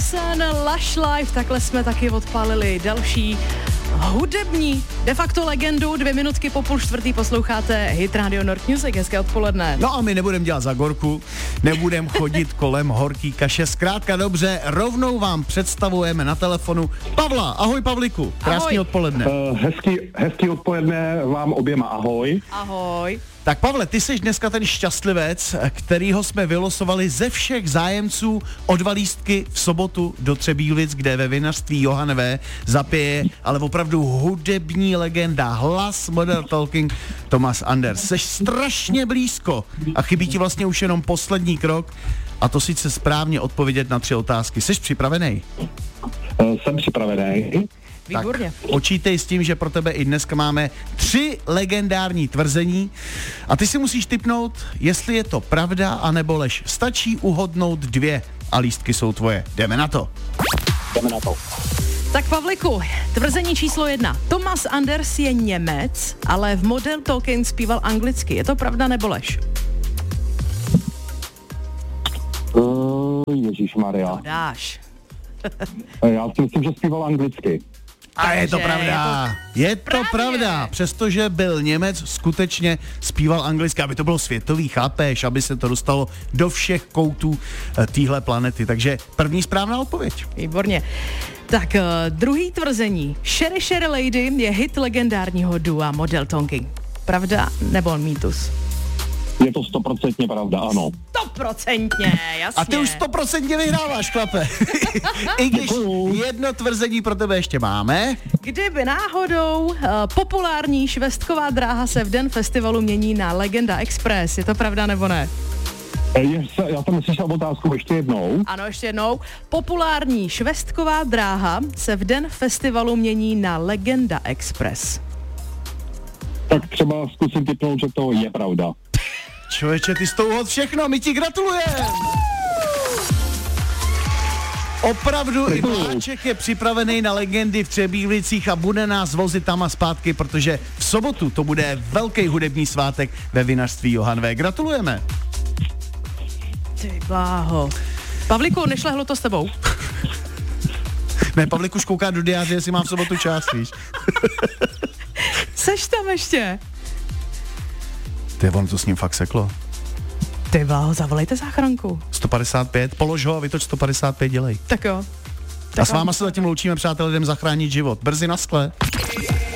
Jackson, Lush Life, takhle jsme taky odpálili další hudební de facto legendu. 2 minutky po 3:30 posloucháte Hit Radio Nord Music. Hezké odpoledne. No a my nebudeme dělat zagorku, nebudeme chodit kolem horký kaše. Zkrátka dobře, rovnou vám představujeme na telefonu Pavla. Ahoj Pavliku, krásný odpoledne. Hezký odpoledne vám oběma, ahoj. Ahoj. Tak Pavle, ty jsi dneska ten šťastlivec, kterýho jsme vylosovali ze všech zájemců o 2 lístky v sobotu do Třebílic, kde ve vinařství Johann V. zapěje, ale opravdu hudební legenda, hlas Modern Talking Thomas Anders. Seš strašně blízko a chybí ti vlastně už jenom poslední krok, a to sice správně odpovědět na 3 otázky. Jsi připravený? Jsem připravený. Výborně. Tak počítej s tím, že pro tebe i dneska máme 3 legendární tvrzení a ty si musíš tipnout, jestli je to pravda anebo lež. Stačí uhodnout 2 a lístky jsou tvoje. Jdeme na to. Tak Pavliku, tvrzení číslo 1. Thomas Anders je Němec, ale v Modern Talking zpíval anglicky. Je to pravda nebo lež? Ježišmarja. Dáš. Já si myslím, že zpíval anglicky. A je to Takže pravda. Je to správně. pravda. Přestože byl Němec, skutečně zpíval anglicky, aby to bylo světový, chápeš, aby se to dostalo do všech koutů téhle planety. Takže první správná odpověď. Výborně. Tak druhý tvrzení. Sherry Sherry Lady je hit legendárního dua Modern Talking. Pravda nebo mýtus? Je to 100% pravda, ano. 100%, jasně. A ty už 100% vyhráváš, chlape. I když jedno tvrzení pro tebe ještě máme. Kdyby náhodou populární švestková dráha se v den festivalu mění na Legenda Express, je to pravda nebo ne? Já jsem slyšel otázku ještě jednou. Ano, ještě jednou. Populární švestková dráha se v den festivalu mění na Legenda Express. Tak třeba zkusím tipnout, že to je pravda. Člověče, ty jsi to uhod všechno, my ti gratulujeme. Opravdu i Vláček je připravený na legendy v Třebílicích a bude nás vozit tam a zpátky, protože v sobotu to bude velký hudební svátek ve vinařství Johann V. Gratulujeme. Ty bláho. Pavliku, nešlehlo to s tebou? Ne, Pavlik už kouká do diáře, jestli mám v sobotu čas, víš. Seš tam ještě? Ty, ono to s ním fakt seklo. Ty bláho, zavolejte záchranku. 155, polož ho a vytoč 155, dělej. Tak jo. A s váma se zatím loučíme, přátelé, jdem zachránit život. Brzy na skle.